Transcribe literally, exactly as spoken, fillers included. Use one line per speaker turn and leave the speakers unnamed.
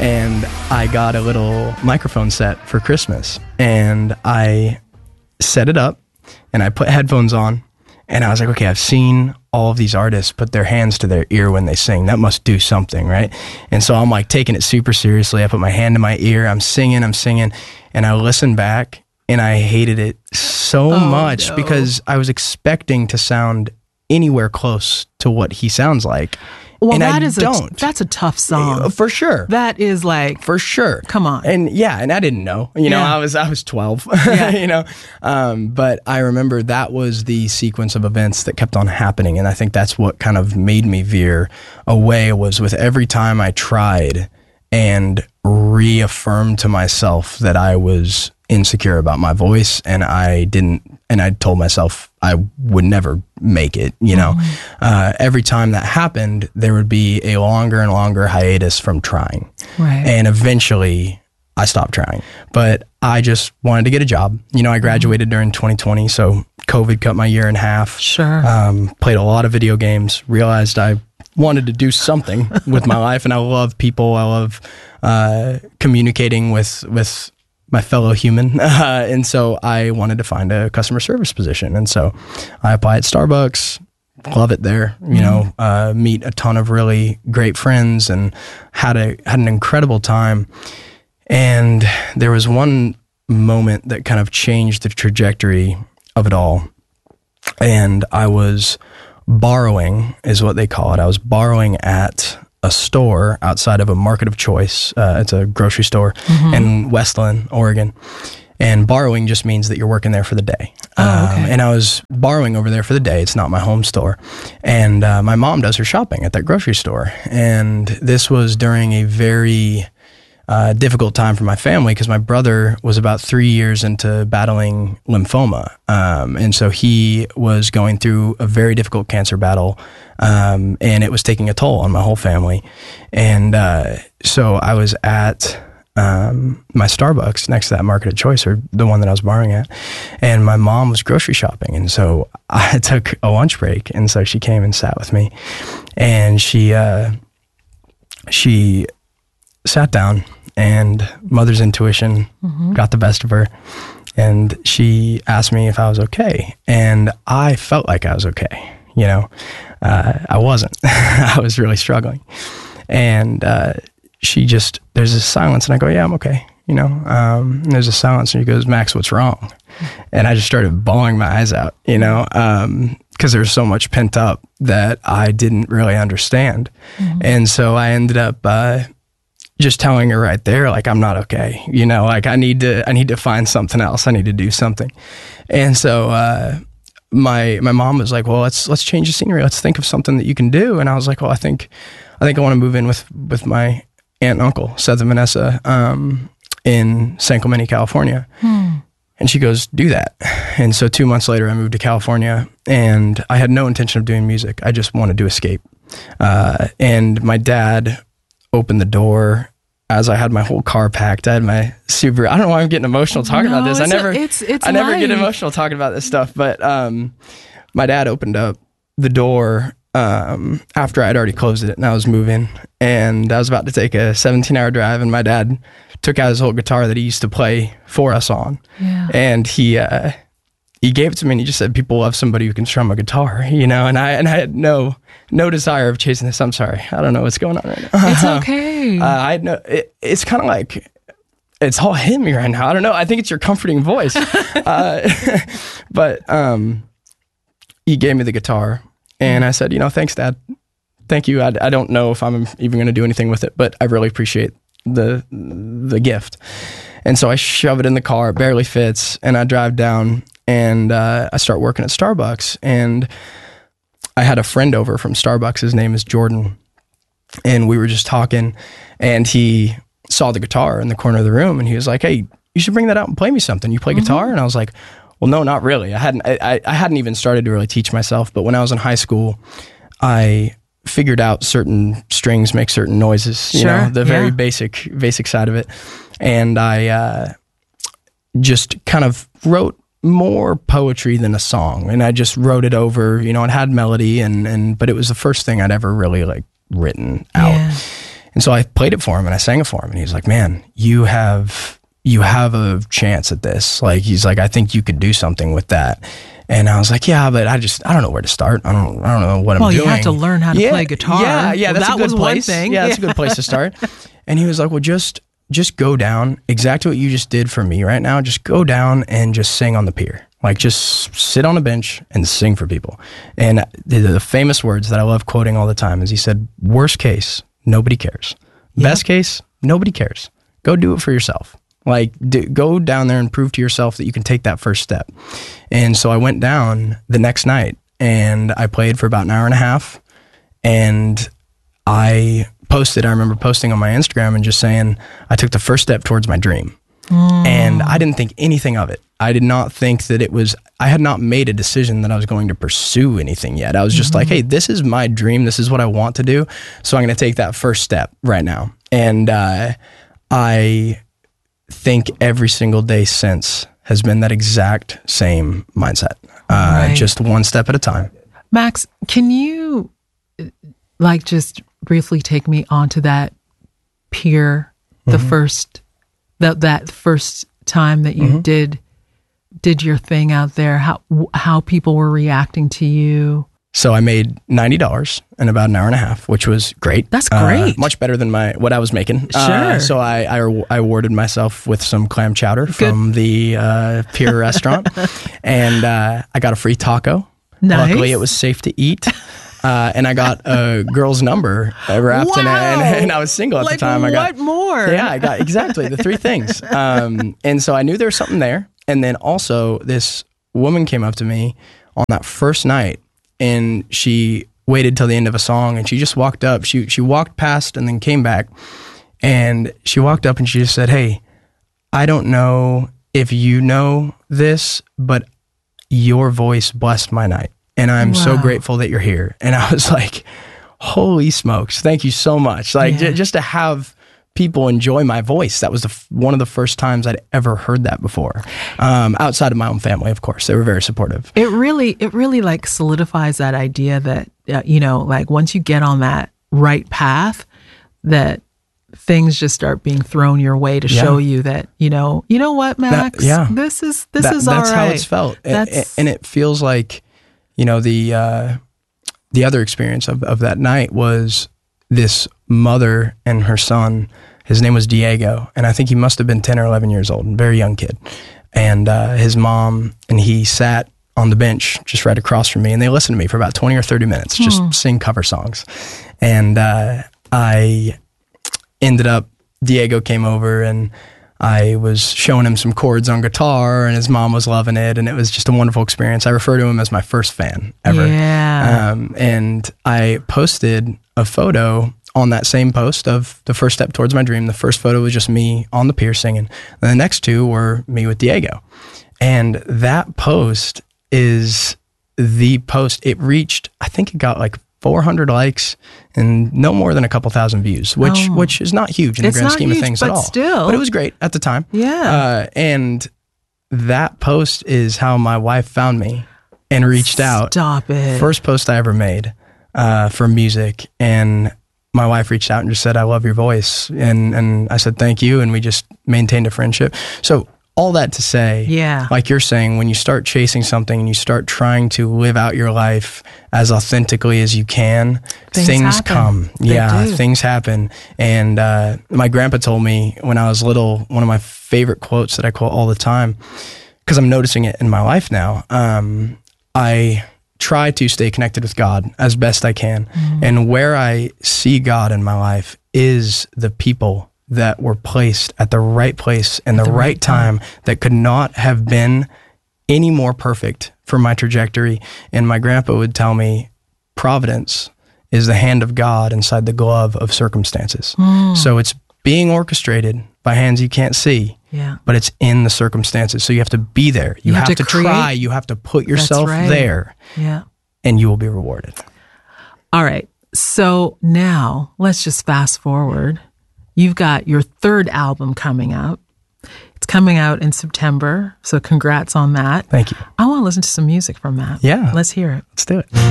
and I got a little microphone set for Christmas, and I set it up, and I put headphones on, and I was like, okay, I've seen all of these artists put their hands to their ear when they sing. That must do something, right? And so I'm like taking it super seriously. I put my hand to my ear. I'm singing, I'm singing, and I listened back, and I hated it so
Oh,
much
no.
because I was expecting to sound anywhere close to what he sounds like.
Well,
and
that
I
is a,
don't.
that's a tough song.
For sure.
That is like,
For sure.
Come on.
And yeah, and I didn't know. You know,
Yeah.
I was I was twelve.
Yeah.
You know. Um, but I remember that was the sequence of events that kept on happening. And I think that's what kind of made me veer away, was with every time I tried and reaffirmed to myself that I was insecure about my voice, and I didn't, and I told myself I would never make it, you know.
Mm-hmm.
Uh, every time that happened, there would be a longer and longer hiatus from trying.
Right.
And eventually I stopped trying, but I just wanted to get a job. You know, I graduated during twenty twenty, so COVID cut my year in half.
Sure.
Um, played a lot of video games, realized I wanted to do something with my life, and I love people. I love uh, communicating with, with my fellow human. Uh, and so I wanted to find a customer service position. And so I applied at Starbucks, love it there, you
Mm-hmm.
know, uh, meet a ton of really great friends, and had a, had an incredible time. And there was one moment that kind of changed the trajectory of it all. And I was borrowing, is what they call it. I was borrowing at a store outside of a Market of Choice. Uh, it's a grocery store
Mm-hmm.
in Westland, Oregon. And borrowing just means that you're working there for the day.
Oh, okay.
Um, and I was borrowing over there for the day. It's not my home store. And uh, my mom does her shopping at that grocery store. And this was during a very uh, difficult time for my family, because my brother was about three years into battling lymphoma. Um, and so he was going through a very difficult cancer battle, um, and it was taking a toll on my whole family. And uh, so I was at um, my Starbucks next to that Market of Choice, or the one that I was borrowing at, and my mom was grocery shopping. And so I took a lunch break, and so she came and sat with me, and she, uh, she sat down, and mother's intuition
Mm-hmm.
got the best of her, and she asked me if I was okay. And I felt like I was okay. You know, uh, I wasn't. I was really struggling. And uh, she just, there's a silence, and I go, yeah, I'm okay. You know, um, and there's a silence, and she goes, Max, what's wrong? And I just started bawling my eyes out, you know, um, because there's so much pent up that I didn't really understand.
Mm-hmm.
And so I ended up uh, just telling her right there, like, I'm not okay. You know, like I need to, I need to find something else. I need to do something. And so, uh, my, my mom was like, well, let's, let's change the scenery. Let's think of something that you can do. And I was like, well, I think, I think I want to move in with, with my aunt and uncle, Seth and Vanessa, um, in San Clemente, California.
Hmm.
And she goes, do that. And so two months later, I moved to California, and I had no intention of doing music. I just wanted to escape. Uh, and my dad opened the door as I had my whole car packed. I had my Subaru. I don't know why I'm getting emotional talking
No,
about this. I
it's a-
never,
it's- it's
I never get
life.
emotional talking about this stuff. But um, my dad opened up the door um, after I'd already closed it, and I was moving, and I was about to take a seventeen hour drive, and my dad took out his whole guitar that he used to play for us on.
Yeah.
And he, uh, he gave it to me, and he just said, people love somebody who can strum a guitar, you know, and I, and I had no, no desire of chasing this. I'm sorry. I don't know what's going on right now.
It's okay.
Uh, I had no, it, it's kind of like, it's all hitting me right now. I don't know. I think it's your comforting voice. uh, but, um, he gave me the guitar, and I said, you know, thanks, Dad. Thank you. I, I don't know if I'm even going to do anything with it, but I really appreciate the, the gift. And so I shove it in the car, it barely fits, and I drive down, and uh, I start working at Starbucks. And I had a friend over from Starbucks. His name is Jordan. And we were just talking, and he saw the guitar in the corner of the room, and he was like, hey, you should bring that out and play me something. You play
Mm-hmm.
guitar? And I was like, well, no, not really. I hadn't, I, I hadn't even started to really teach myself. But when I was in high school, I figured out certain strings make certain noises, you
Sure,
know, the very
yeah.
basic, basic side of it. And I uh, just kind of wrote more poetry than a song. And I just wrote it over, you know, it had melody, and, and, but it was the first thing I'd ever really like written out.
Yeah.
And so I played it for him and I sang it for him. And he was like, man, you have, you have a chance at this. Like, he's like, I think you could do something with that. And I was like, yeah, but I just, I don't know where to start. I don't, I don't know what
well,
I'm doing.
Well, you have to learn how to
yeah,
play guitar.
Yeah, yeah,
well,
that's
that
a good
was
place.
One thing.
Yeah, that's a good place to start. And he was like, well, just, just go down, exactly what you just did for me right now. Just go down and just sing on the pier. Like, just sit on a bench and sing for people. And the, the famous words that I love quoting all the time is he said, worst case, nobody cares. Yep. Best case, nobody cares. Go do it for yourself. Like, do, go down there and prove to yourself that you can take that first step. And so I went down the next night and I played for about an hour and a half. And I posted, I remember posting on my Instagram and just saying, I took the first step towards my dream. Mm. And I didn't think anything of it. I did not think that it was, I had not made a decision that I was going to pursue anything yet. I was just mm-hmm. like, hey, this is my dream. This is what I want to do. So I'm going to take that first step right now. And uh, I think every single day since has been that exact same mindset. Uh, right. Just one step at a time.
Max, can you like just briefly take me onto that pier, the mm-hmm. first, that that first time that you mm-hmm. did did your thing out there, how how people were reacting to you?
So I made ninety dollars in about an hour and a half, which was great.
That's great.
Uh, much better than my what I was making.
Sure.
Uh, so I, I, I awarded myself with some clam chowder Good. from the uh, Pier restaurant. And uh, I got a free taco.
Nice.
Luckily, it was safe to eat. Uh, and I got a girl's number wrapped
wow.
in it, and, and I was single at
like
the time. I got
what more?
Yeah, I got exactly the three things. Um, and so I knew there was something there. And then also this woman came up to me on that first night, and she waited till the end of a song, and she just walked up. She she walked past and then came back, and she walked up and she just said, "Hey, I don't know if you know this, but your voice blessed my night. And I'm wow. so grateful that you're here." And I was like, holy smokes, thank you so much. Like, yeah. j- just to have people enjoy my voice. That was the f- one of the first times I'd ever heard that before. Um, outside of my own family, of course, they were very supportive.
It really, it really like solidifies that idea that, uh, you know, like once you get on that right path, that things just start being thrown your way to yeah. show you that, you know, you know what, Max?
That, yeah.
This is, this
that,
is
that's
all right.
how it's felt.
That's...
And it feels like, you know, the, uh, the other experience of, of that night was this mother and her son. His name was Diego, and I think he must have been ten or eleven years old, a very young kid. And uh, his mom and he sat on the bench just right across from me, and they listened to me for about twenty or thirty minutes, just hmm. sing cover songs. And uh, I ended up, Diego came over, and I was showing him some chords on guitar, and his mom was loving it, and it was just a wonderful experience. I refer to him as my first fan ever.
Yeah.
Um, and I posted a photo on that same post of the first step towards my dream. The first photo was just me on the pier singing. And the next two were me with Diego. And that post is the post. It reached, I think it got like four hundred likes and no more than a couple thousand views, which
oh.
which is not huge in
it's
the grand scheme
huge,
of things
but
at all.
Still.
But it was great at the time.
Yeah.
Uh, and that post is how my wife found me and reached
Stop
out.
Stop it.
First post I ever made uh, for music. And my wife reached out and just said, "I love your voice." And and I said, "Thank you." And we just maintained a friendship. So all that to say,
yeah.
like you're saying, when you start chasing something and you start trying to live out your life as authentically as you can,
things,
things come.
They
yeah,
do.
Things happen. And uh, my grandpa told me when I was little, one of my favorite quotes that I quote all the time, because I'm noticing it in my life now, um, I try to stay connected with God as best I can. Mm-hmm. And where I see God in my life is the people that were placed at the right place in the, the right, right time, time that could not have been any more perfect for my trajectory. And my grandpa would tell me, providence is the hand of God inside the glove of circumstances. Mm. So it's being orchestrated by hands you can't see,
yeah.
but it's in the circumstances. So you have to be there. You,
you
have,
have
to,
to
try. You have to put yourself
right.
there,
yeah.
and you will be rewarded.
All right. So now let's just fast forward. You've got your third album coming out. It's coming out in September, so congrats on that.
Thank you.
I want to listen to some music from that.
Yeah.
Let's hear it.
Let's do it.